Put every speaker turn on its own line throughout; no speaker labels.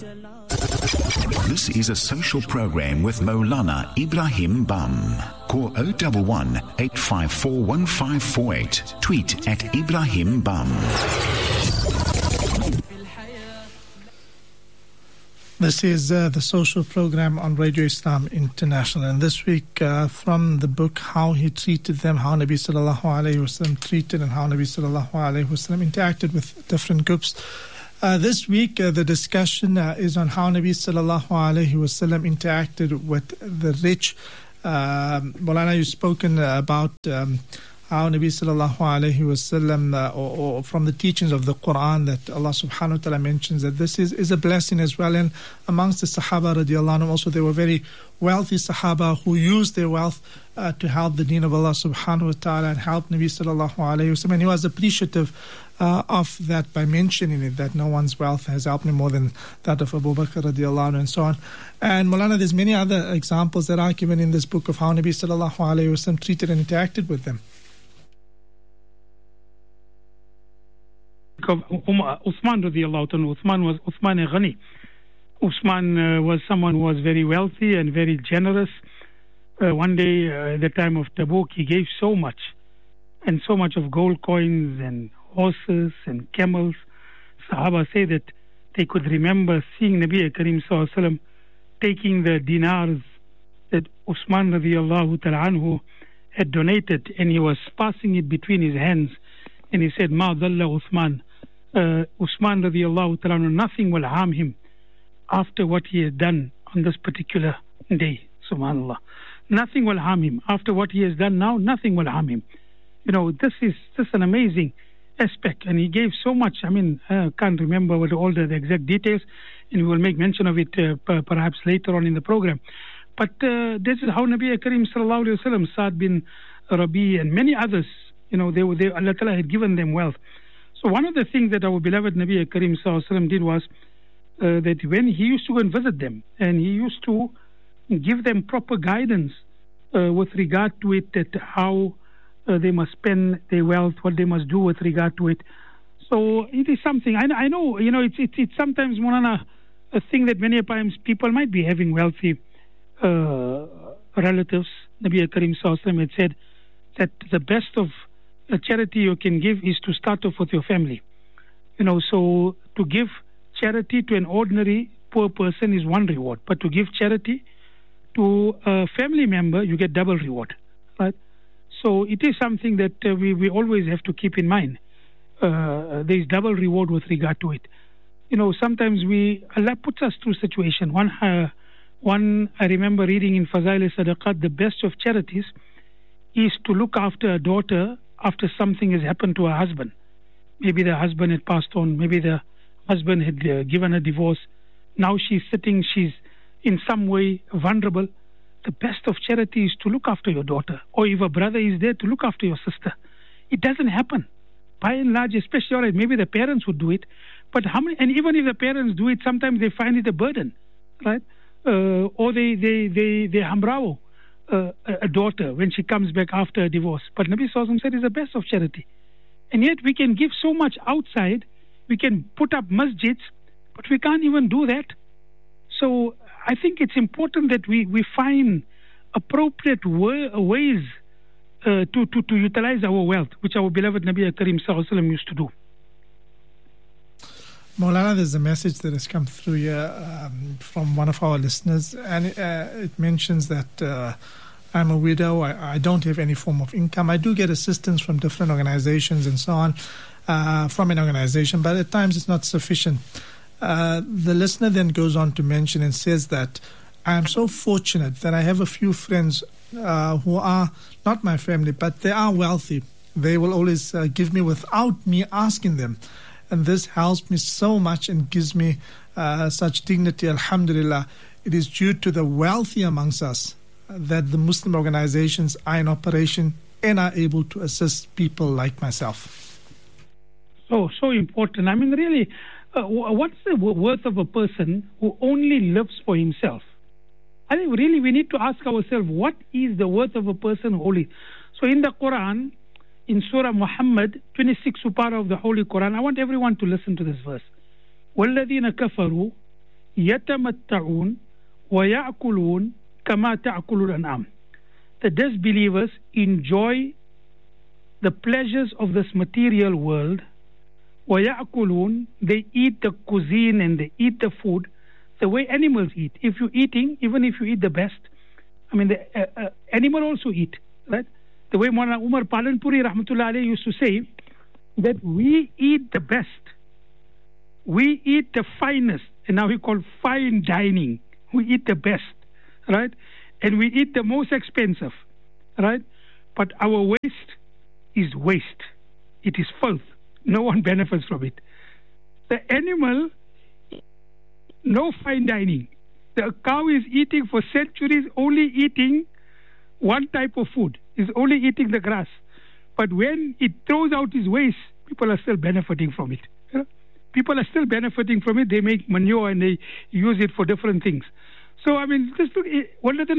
This is a social program with Maulana Ibrahim Bam. Call 011 854 1548. Tweet at Ibrahim Bam.
This is the social program on Radio Islam International, and this week from the book How He Treated Them, how Nabi Sallallahu Alaihi Wasallam treated and how Nabi Sallallahu Alaihi Wasallam interacted with different groups. This week the discussion is on how Nabi Sallallahu Alaihi Wasallam interacted with the rich. Maulana, you've spoken about how Nabi Sallallahu Alaihi Wasallam, or from the teachings of the Quran, that Allah Subhanahu wa Ta'ala mentions that this is a blessing as well. And amongst the Sahaba radiallahu anhum, also there were very wealthy Sahaba who used their wealth to help the deen of Allah Subhanahu wa Ta'ala and help Nabi Sallallahu Alaihi Wasallam. And he was appreciative of that by mentioning it, that no one's wealth has helped me more than that of Abu Bakr radiallahu anhu, and so on. And Maulana, there's many other examples that are given in this book of how Nabi Sallallahu Alaihi Wasallam treated and interacted with them.
Uthman radiallahu anhu. Uthman was Uthman Ghani. Uthman was someone who was very wealthy and very generous. One day, at the time of Tabuk, he gave so much of gold coins and horses and camels. Sahaba say that they could remember seeing Nabi Karim Sallallahu Alaihi Wasallam taking the dinars that Uthman radiallahu ta'ala anhu had donated, and he was passing it between his hands, and he said, Ma dhalla Uthman. Uthman radiallahu ta'ala anhu, nothing will harm him after what he has done on this particular day. Subhanallah. Nothing will harm him. After what he has done now, nothing will harm him. This is just an amazing aspect, and he gave so much. I can't remember all the exact details, and we will make mention of it perhaps later on in the program. But this is how Nabi Karim Sallallahu Alaihi Wasallam, Sa'd bin Rabi and many others, Allah Ta'ala had given them wealth. So one of the things that our beloved Nabi Karim Sallallahu Alaihi Wasallam did was that when he used to go and visit them, and he used to give them proper guidance with regard to it, that how they must spend their wealth, what they must do with regard to it. So it is something, I know, it's sometimes, Maulana, a thing that many times people might be having wealthy relatives. Nabi Karim Sallallahu Alaihi Wasallam had said that the best of a charity you can give is to start off with your family. So to give charity to an ordinary poor person is one reward, but to give charity to a family member, you get double reward, right? So it is something that we always have to keep in mind. There is double reward with regard to it. Sometimes Allah puts us through situation. One I remember reading in Fazail Sadaqat, the best of charities is to look after a daughter after something has happened to her husband. Maybe the husband had passed on, maybe the husband had given a divorce. Now she's in some way vulnerable. The best of charity is to look after your daughter, or if a brother is there, to look after your sister. It doesn't happen. By and large, especially, all right, maybe the parents would do it, but how many? And even if the parents do it, sometimes they find it a burden, right? Or they hambrao a daughter when she comes back after a divorce. But Nabi Sallallahu Alaihi Wasallam said it's the best of charity. And yet we can give so much outside. We can put up masjids, but we can't even do that. So I think it's important that we find appropriate ways to utilize our wealth, which our beloved Nabi Karim Sallallahu Alaihi Wasallam used to do.
Maulana, there's a message that has come through here from one of our listeners, and it mentions that I'm a widow, I don't have any form of income. I do get assistance from different organizations and so on, from an organization, but at times it's not sufficient. The listener then goes on to mention and says that I am so fortunate that I have a few friends who are not my family, but they are wealthy. They will always give me without me asking them. And this helps me so much and gives me such dignity, alhamdulillah. It is due to the wealthy amongst us that the Muslim organizations are in operation and are able to assist people like myself.
So important. Really, what's the worth of a person who only lives for himself? I think really we need to ask ourselves, what is the worth of a person who only... So in the Quran, in Surah Muhammad, 26th para of the Holy Quran, I want everyone to listen to this verse. وَالَّذِينَ كَفَرُوا يَتَمَتَّعُونَ وَيَأْكُلُونَ كَمَا تَأْكُلُ الْأَنْعَامُ. The disbelievers enjoy the pleasures of this material world. وَيَأْكُلُونَ, they eat the cuisine and they eat the food the way animals eat. If you're eating, even if you eat the best, I mean, the animal also eat, right? The way Maulana Umar Palanpuri Rahmatullah Alayhi used to say that we eat the best, we eat the finest, and now we call fine dining. We eat the best, right? And we eat the most expensive, right? But our waste is waste. It is filth. No one benefits from it. The animal, no fine dining. The cow is eating for centuries, only eating one type of food. Is only eating the grass. But when it throws out its waste, people are still benefiting from it. You know? People are still benefiting from it. They make manure and they use it for different things. So, I mean, just look, if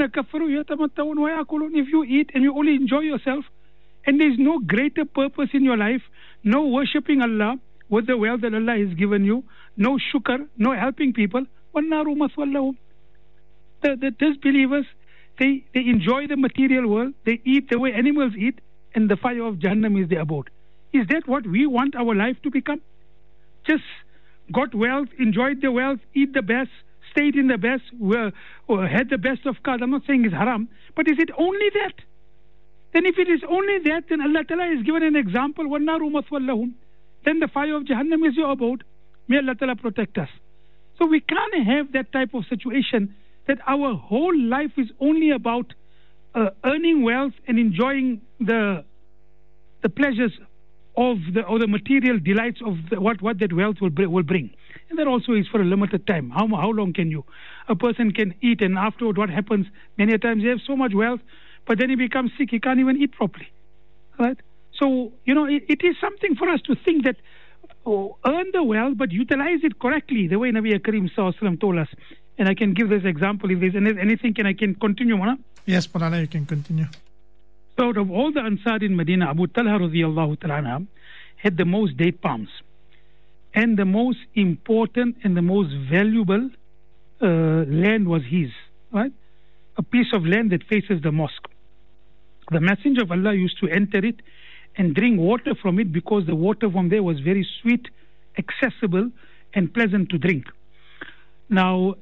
you eat and you only enjoy yourself, and there's no greater purpose in your life, no worshipping Allah with the wealth that Allah has given you, no shukr, no helping people, the disbelievers, they enjoy the material world, they eat the way animals eat, and the fire of Jahannam is their abode. Is that what we want our life to become? Just got wealth, enjoyed the wealth, eat the best, stayed in the best, or had the best of cars. I'm not saying it's haram, but is it only that? Then if it is only that, then Allah Ta'ala has given an example, وَالنَّارُ مَثْوًى لَهُمْ. Then the fire of Jahannam is your abode. May Allah Ta'ala protect us. So we can't have that type of situation that our whole life is only about earning wealth and enjoying the pleasures of the material delights of what that wealth will bring. And that also is for a limited time. How long can a person can eat, and afterward what happens? Many times they have so much wealth, but then he becomes sick, he can't even eat properly. Right? So, it is something for us to think that earn the wealth, but utilize it correctly, the way Nabi Karim Sallallahu Alaihi Wasallam told us. And I can give this example. If there's anything, I can continue, Mana?
Yes, Maulana, you can continue.
So out of all the Ansar in Medina, Abu Talha radiyallahu ta'ala had the most date palms. And the most important and the most valuable land was his, right? A piece of land that faces the mosque. The Messenger of Allah used to enter it and drink water from it because the water from there was very sweet, accessible, and pleasant to drink. Now,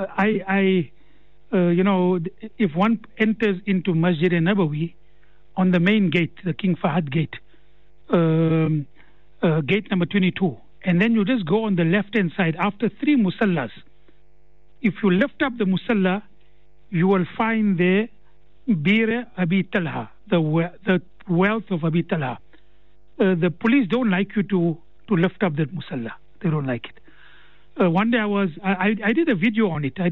if one enters into Masjid Nabawi on the main gate, the King Fahad gate, gate number 22, and then you just go on the left-hand side after 3 musallas. If you lift up the musalla, you will find there Bir Abi Talha, the wealth of Abi Talha. The police don't like you to lift up that musalla. They don't like it. One day I did a video on it.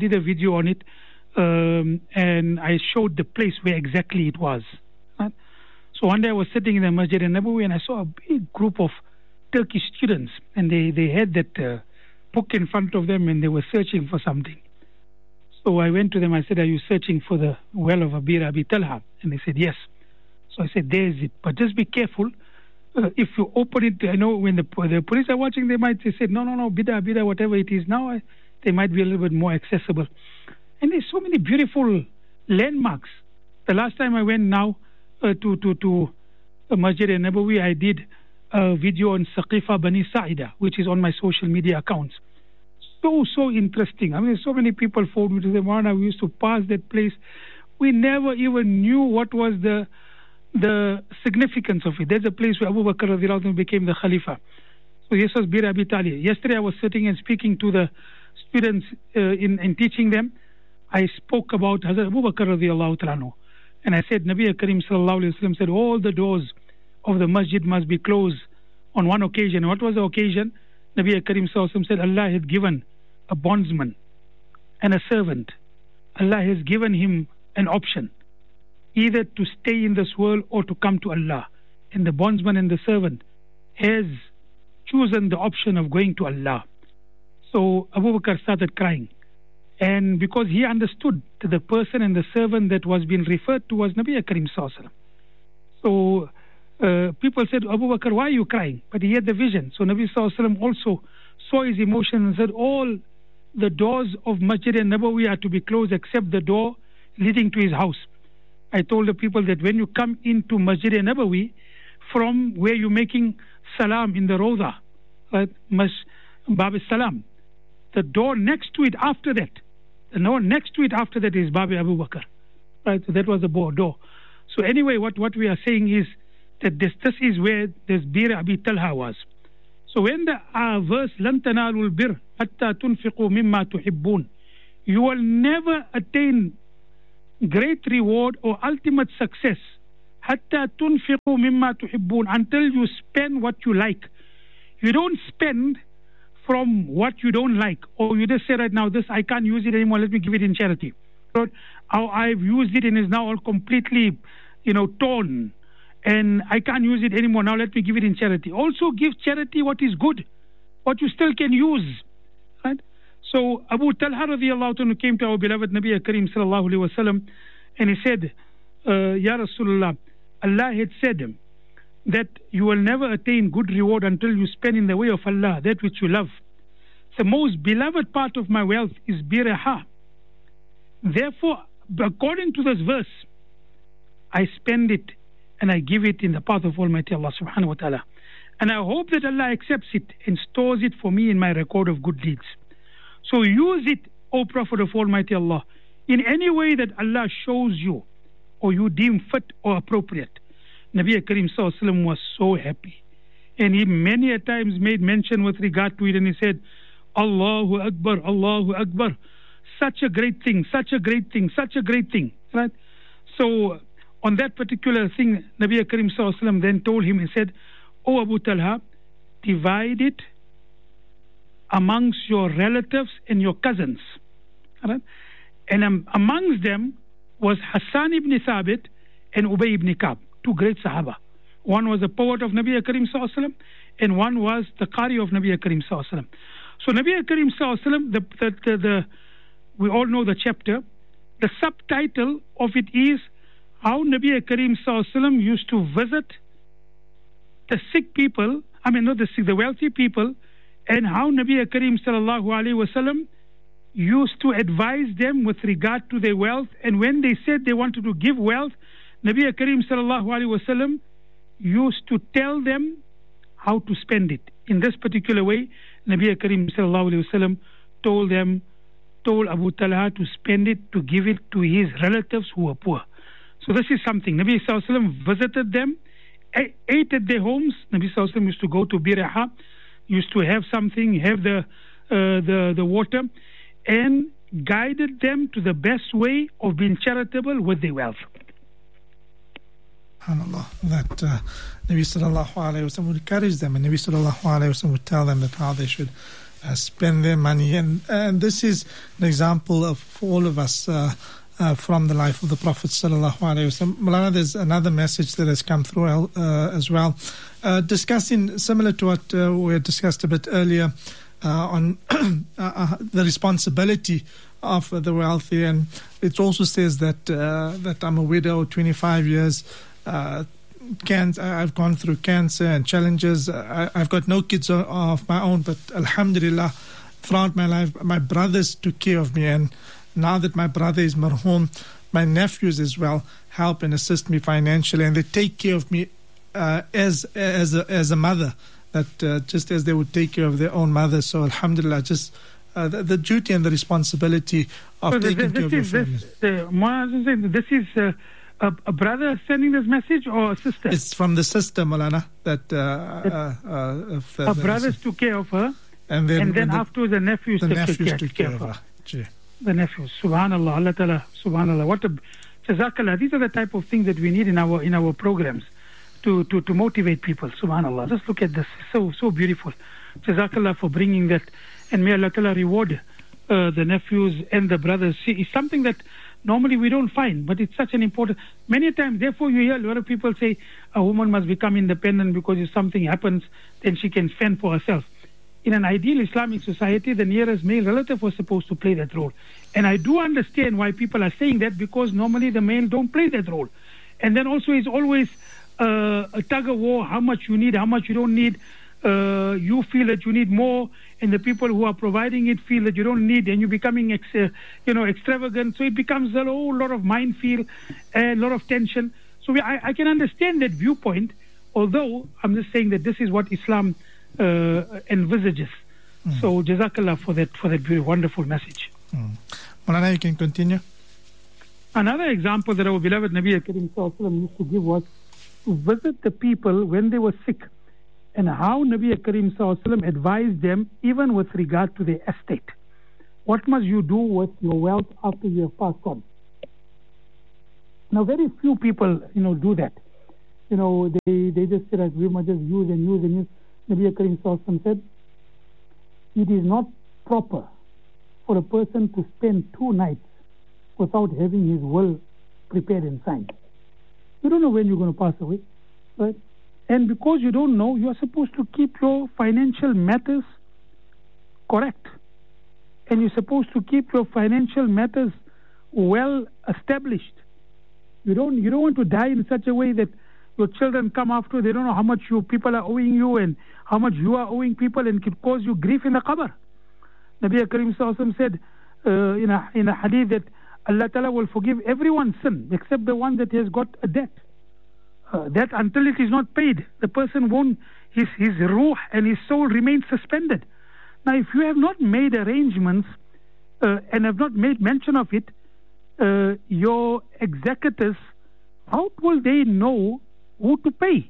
And I showed the place where exactly it was. Right? So one day I was sitting in the Masjid Nabawi and I saw a big group of Turkish students, and they had that book in front of them and they were searching for something. So I went to them, I said, are you searching for the well of Bir Abi Talha? And they said, yes. So I said, there's it. But just be careful. If you open it, I know when the police are watching, they might say, no, bida, whatever it is now, they might be a little bit more accessible. And there's so many beautiful landmarks. The last time I went now to Masjid Nabawi, I did a video on Saqifa Bani Sa'ida, which is on my social media accounts. So interesting. I mean, so many people phoned me to say, Maulana, we used to pass that place. We never even knew what was the significance of it. There's a place where Abu Bakr radiallahu anhu became the Khalifa. So this was Bir Abi Talha. Yesterday I was sitting and speaking to the students in teaching them. I spoke about Hazrat Abu Bakr radiallahu anhu. And I said, Nabi Karim sallallahu alayhi wa sallam said, all the doors of the masjid must be closed on one occasion. What was the occasion? Nabi Karim sallallahu alayhi wa sallam said, Allah had given a bondsman and a servant. Allah has given him an option, either to stay in this world or to come to Allah. And the bondsman and the servant has chosen the option of going to Allah. So Abu Bakr started crying. And because he understood that the person and the servant that was being referred to was Nabi Karim sallallahu alayhi wa sallam. So people said, Abu Bakr, why are you crying? But he had the vision. So Nabi sallallahu alayhi wa sallam also saw his emotion and said, all the doors of Masjid al-Nabawi are to be closed except the door leading to his house. I told the people that when you come into Masjid al-Nabawi, from where you're making salam in the Rawda, right, Bab al-Salam, the door next to it after that, is Bab Abu Bakr. Right, so that was the door. So anyway, what we are saying is that this is where this Bir Abi Talha was. So when the verse لَن تَنَالُوا الْبِرَّ حَتَّى تُنْفِقُوا مِمَّا تُحِبُّونَ, you will never attain great reward or ultimate success حَتَّى تُنْفِقُوا مِمَّا تُحِبُّونَ, until you spend what you like. You don't spend from what you don't like, or you just say right now, this I can't use it anymore, let me give it in charity. So I've used it and is now all completely, torn, and I can't use it anymore, now let me give it in charity. Also give charity what is good, what you still can use, right? So Abu Talha radiallahu anhu came to our beloved Nabi Kareem sallallahu alayhi wa sallam, and he said, Ya Rasulullah, Allah had said that you will never attain good reward until you spend in the way of Allah that which you love. The most beloved part of my wealth is biraha. Therefore, according to this verse, I spend it and I give it in the path of Almighty Allah subhanahu wa ta'ala. And I hope that Allah accepts it and stores it for me in my record of good deeds. So use it, O Prophet of Almighty Allah, in any way that Allah shows you or you deem fit or appropriate. Nabi Kareem sallallahu alaihi wasallam was so happy, and he many a times made mention with regard to it, and he said, Allahu Akbar, Allahu Akbar, such a great thing, such a great thing, such a great thing, right? So on that particular thing, Nabi Kareem sallallahu alaihi wasallam then told him and said, O Abu Talha, divide it amongst your relatives and your cousins, right? And amongst them was Hassan ibn Thabit and Ubay ibn Ka'b, two great Sahaba. One was a poet of Nabi Kareem sallallahu alaihi wasallam, and one was the Qari of Nabi Kareem sallallahu alaihi wasallam. So Nabi Kareem sallallahu alaihi wasallam, we all know the chapter. The subtitle of it is how Nabi Kareem sallallahu alaihi wasallam used to visit the sick people, not the sick, the wealthy people, and how Nabi Kareem sallallahu alaihi wasallam used to advise them with regard to their wealth. And when they said they wanted to give wealth, Nabi Kareem sallallahu alaihi wasallam used to tell them how to spend it. In this particular way, Nabi Kareem sallallahu alaihi wasallam told Abu Talha to spend it, to give it to his relatives who were poor. So this is something. Nabi sallallahu alaihi wasallam visited them, ate at their homes. Nabi sallallahu alaihi wasallam used to go to Biraha, used to have something, have the water, and guided them to the best way of being charitable with their wealth.
SubhanAllah, that Nabi sallallahu alayhi wa sallam would encourage them, and Nabi sallallahu alayhi wa sallam would tell them that how they should spend their money. And this is an example for all of us from the life of the Prophet sallallahu alayhi wa sallam. Malana, there's another message that has come through as well, discussing similar to what we had discussed a bit earlier on the responsibility of the wealthy. And it also says that I'm a widow, 25 years, I've gone through cancer and challenges. I've got no kids of my own, but alhamdulillah, throughout my life, my brothers took care of me. And now that my brother is marhum, my nephews as well help and assist me financially, and they take care of me as a mother, that just as they would take care of their own mother. So alhamdulillah, just the duty and the responsibility of taking care of your family.
This is a brother sending this message, or a sister?
It's from the sister, Malana, that
her brothers took care of her, and then afterwards the nephews took care of her. The nephews, subhanallah, Allah Ta'ala, subhanallah. What a jazakallah. These are the type of things that we need in our programs to motivate people, subhanallah. Just look at this, so beautiful. Jazakallah for bringing that, and may Allah Ta'ala reward the nephews and the brothers. See, it's something that normally we don't find, but it's such an important. Many times, therefore, you hear a lot of people say a woman must become independent because if something happens, then she can fend for herself. In an ideal Islamic society, the nearest male relative was supposed to play that role. And I do understand why people are saying that, because normally the male don't play that role. And then also it's always a tug of war, how much you need, how much you don't need. You feel that you need more, and the people who are providing it feel that you don't need, and you're becoming extravagant. So it becomes a whole lot of minefield and a lot of tension. So I can understand that viewpoint, although I'm just saying that this is what Islam envisages. So Jazakallah for that very wonderful message.
Maulana, you can continue.
Another example that our beloved Nabi Karim Sallallahu Alaihi Wasallam used to give was to visit the people when they were sick, and how Nabi Karim Sallallahu Alaihi Wasallam advised them even with regard to their estate. What must you do with your wealth after you have passed on? Now, very few people, do that. They just say that we must just use and use and use. Nabi Karim Sallallahu Alaihi Wasallam said, it is not proper for a person to spend 2 nights without having his will prepared and signed. You don't know when you're going to pass away, right? And because you don't know, you are supposed to keep your financial matters correct. And you're supposed to keep your financial matters well established. You don't want to die in such a way that your children come after, they don't know how much people are owing you and how much you are owing people, and could cause you grief in the qabr. Nabi Karim Sallallahu Alaihi Wasallam said in a hadith that Allah Ta'ala will forgive everyone's sin except the one that has got a debt. That until it is not paid, the person won't, his ruh and his soul remain suspended. Now, if you have not made arrangements and have not made mention of it, your executors, how will they know who to pay?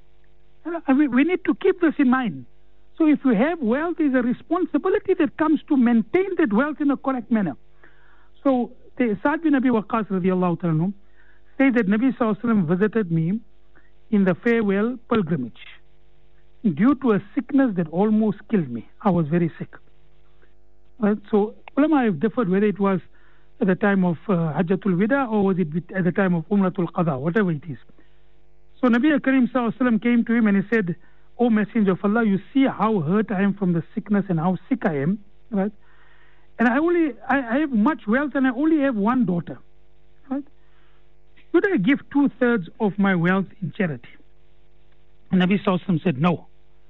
We need to keep this in mind. So if you have wealth, there's a responsibility that comes to maintain that wealth in a correct manner. So Sa'd bin Abi Waqqas radiallahu ta'ala says that Nabi Sallallahu Alaihi Wasallam visited me in the farewell pilgrimage due to a sickness that almost killed me. I was very sick. Right? So ulama have differed whether it was at the time of Hajjatul Wida or was it at the time of Umratul Qada, whatever it is. So Nabi Karim Sallallahu Alaihi Wasallam came to him and he said, "O Messenger of Allah, you see how hurt I am from the sickness and how sick I am, right? And I have much wealth and I only have one daughter, right? Should I give 2/3 of my wealth in charity?" And Nabi Sallallahu Alaihi Wasallam said, "No,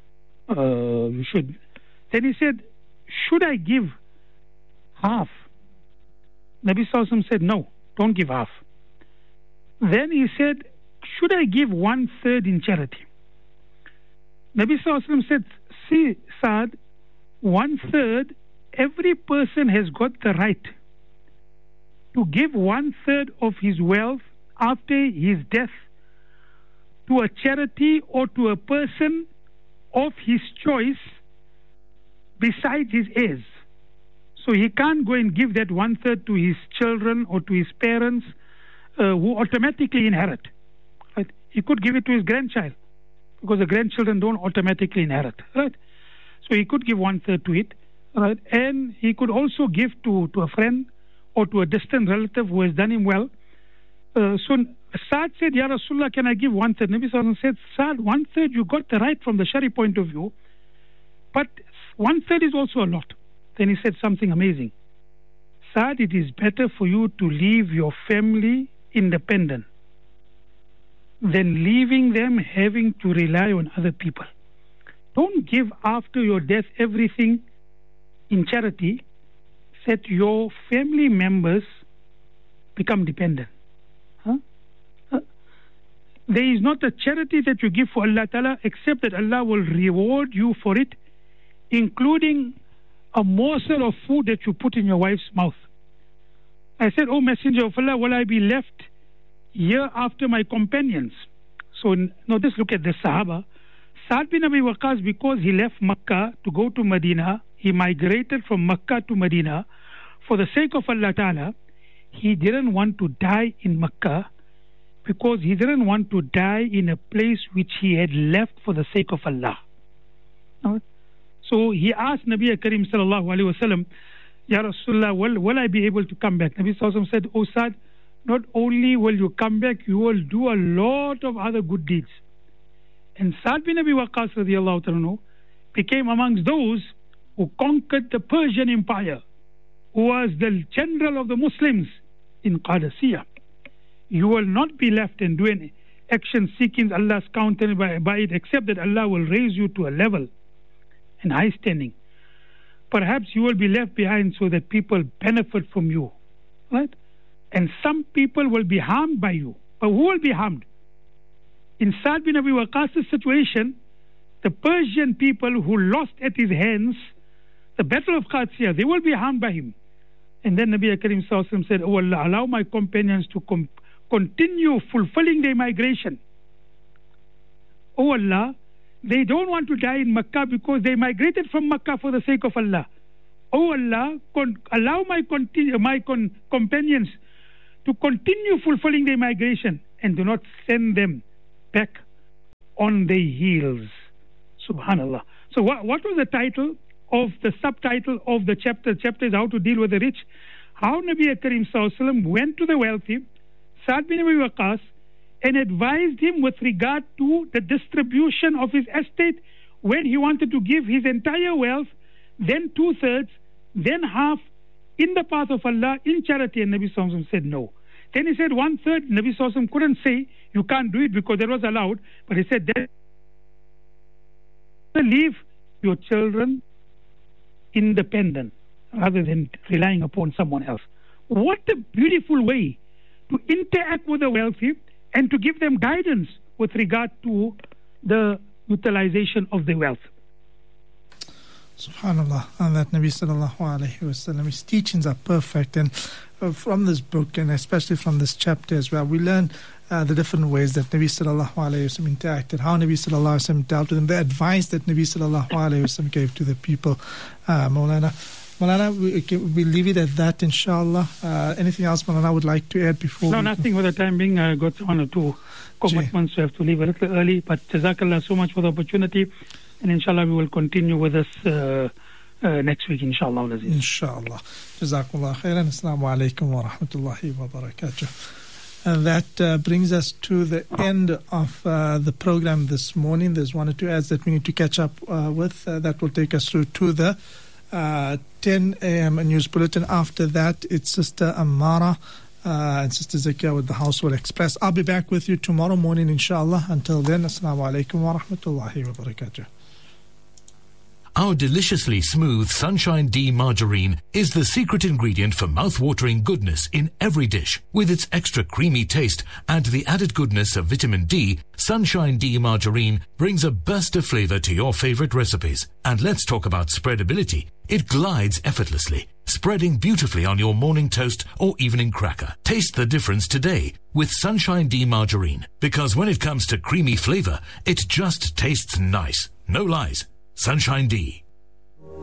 you should." Then he said, "Should I give half?" Nabi Sallallahu Alaihi Wasallam said, "No, don't give half." Then he said, "Should I give 1/3 in charity?" Nabi Sallallahu Alaihi Wasallam said, "See, Saad, 1/3, every person has got the right to give 1/3 of his wealth after his death to a charity or to a person of his choice besides his heirs. So he can't go and give that 1/3 to his children or to his parents who automatically inherit. Right? He could give it to his grandchild because the grandchildren don't automatically inherit. Right? So he could give 1/3 to it. Right? And he could also give to a friend or to a distant relative who has done him well. So Saad said, "Ya Rasulullah, can I give 1/3? Nabi Sallallahu Alaihi Wasallam said, "Saad, 1/3 you got the right from the Shari point of view, but 1/3 is also a lot." Then he said something amazing. "Saad, it is better for you to leave your family independent than leaving them having to rely on other people. Don't give after your death everything in charity, that your family members become dependent. There is not a charity that you give for Allah Ta'ala except that Allah will reward you for it, including a morsel of food that you put in your wife's mouth." I said, "O Messenger of Allah, will I be left here after my companions?" So now just look at the Sahaba. Sa'd bin Abi Waqqas, because he left Makkah to go to Medina, he migrated from Makkah to Medina for the sake of Allah Ta'ala. He didn't want to die in Makkah because he didn't want to die in a place which he had left for the sake of Allah. So he asked Nabi Karim Sallallahu Alaihi Wasallam, "Ya Rasulullah, will I be able to come back?" Nabi Sallallahu Alaihi Wasallam said, "O Saad, not only will you come back, you will do a lot of other good deeds." And Sa'd bin Abi Waqqas radiallahu ta'ala became amongst those who conquered the Persian Empire, who was the general of the Muslims in Qadisiyah. You will not be left and do any action seeking Allah's countenance by it, except that Allah will raise you to a level and high standing. perhaps you will be left behind so that people benefit from you, right? And some people will be harmed by you. But who will be harmed? In Sa'd bin Abi Waqqas' situation, the Persian people who lost at his hands the battle of Qadisiyah, they will be harmed by him. And then Nabi Karim Sallallahu Alaihi Wasallam said, "Oh Allah, allow my companions to continue fulfilling their migration. Oh Allah, they don't want to die in Makkah because they migrated from Makkah for the sake of Allah. Oh Allah, allow my companions to continue fulfilling their migration and do not send them back on their heels." Subhanallah. So what was the title of the subtitle of the chapter? The chapter is How to Deal with the Rich. How Nabi Karim Sallallahu Alaihi Wasallam went to the wealthy, Sa'd bin Abi Waqqas, and advised him with regard to the distribution of his estate when he wanted to give his entire wealth, then 2/3, then half in the path of Allah in charity. And Nabi Sallallahu Alaihi Wasallam said no. Then he said 1/3. Nabi Sallallahu Alaihi Wasallam couldn't say you can't do it because that was allowed, but he said that leave your children independent rather than relying upon someone else. What a beautiful way to interact with the wealthy and to give them guidance with regard to the utilization of the wealth.
Subhanallah. And that Nabi Sallallahu Alaihi Wasallam, his teachings are perfect. And from this book, and especially from this chapter as well, we learn the different ways that Nabi Sallallahu Alaihi Wasallam interacted, how Nabi Sallallahu Alaihi Wasallam dealt with them, the advice that Nabi Sallallahu Alaihi Wasallam gave to the people. Maulana, we leave it at that, inshallah. Anything else Maulana would like to add before?
No, nothing for the time being. I got one or two commitments, so I have to leave a little early. But Jazakallah so much for the opportunity. And inshallah we will continue with this next week, inshallah.
Inshallah. Jazakallah khairan. Assalamu alaikum wa rahmatullahi wa barakatuh. And that brings us to the end of the program this morning. There's one or two ads that we need to catch up with. That will take us through to the 10 a.m. news bulletin. After that, it's Sister Amara and Sister Zakia with the Household Express. I'll be back with you tomorrow morning, inshallah. Until then, assalamu alaikum wa rahmatullahi wa barakatuh.
Our deliciously smooth Sunshine D margarine is the secret ingredient for mouth-watering goodness in every dish. With its extra creamy taste and the added goodness of vitamin D, Sunshine D margarine brings a burst of flavor to your favorite recipes. And let's talk about spreadability. It glides effortlessly, spreading beautifully on your morning toast or evening cracker. Taste the difference today with Sunshine D margarine, because when it comes to creamy flavor, it just tastes nice. No lies. Sunshine D.